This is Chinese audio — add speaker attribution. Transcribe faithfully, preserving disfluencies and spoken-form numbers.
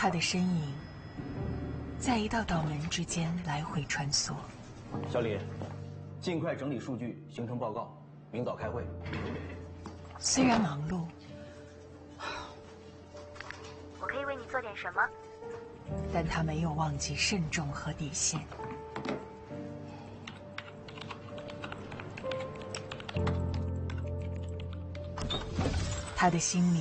Speaker 1: 他的身影在一道道门之间来回穿梭。
Speaker 2: 小李，尽快整理数据，行程报告，明早开会。
Speaker 1: 虽然忙碌，
Speaker 3: 我可以为你做点什么？
Speaker 1: 但他没有忘记慎重和底线。他的心里